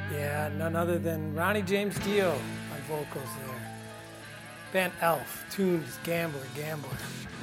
Yeah, none other than Ronnie James Dio on vocals there. Band Elf, tunes Gambler, Gambler.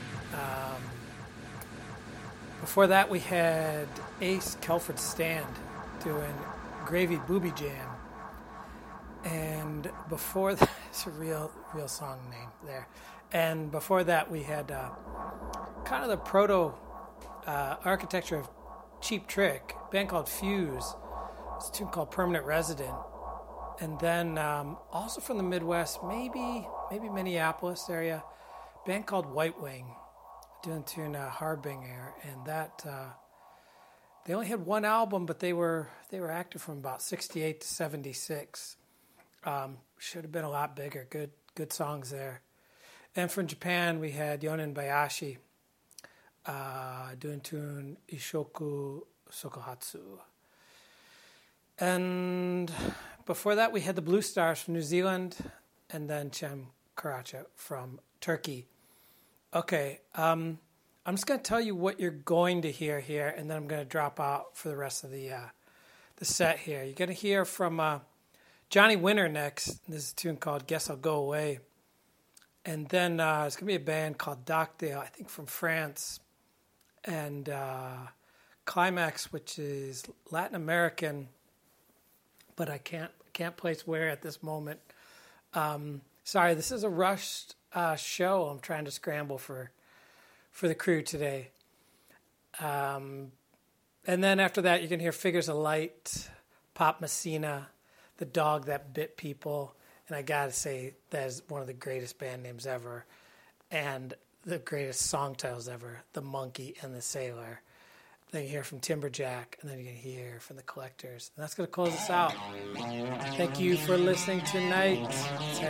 Before that, we had Ace Kelford Stand doing Gravy Booby Jam. And before that, it's a real song name there. And before that, we had kind of the proto architecture of Cheap Trick, a band called Fuse. It's a tune called Permanent Resident. And then also from the Midwest, maybe Minneapolis area, a band called White Wing, doing the tune Harbinger. And that they only had one album, but they were active from about 68 to 76. Should have been a lot bigger. Good songs there. And from Japan, we had Yonen Bayashi doing tune Ishoku Sokohatsu. And before that, we had the Blue Stars from New Zealand, and then Cem Karaca from Turkey. Okay, I'm just going to tell you what you're going to hear here, and then I'm going to drop out for the rest of the set here. You're going to hear from Johnny Winter next. This is a tune called Guess I'll Go Away. And then it's going to be a band called Docdale, I think from France. And Climax, which is Latin American, but I can't place where at this moment. Sorry, this is a rushed show. I'm trying to scramble for the crew today. And then after that, you can hear Figures of Light, Pop Messina, The Dog That Bit People, and I gotta say that is one of the greatest band names ever, and the greatest song titles ever, The Monkey and the Sailor. Then you hear from Timberjack, and then you can hear from the Collectors. And that's going to close us out. Thank you for listening tonight.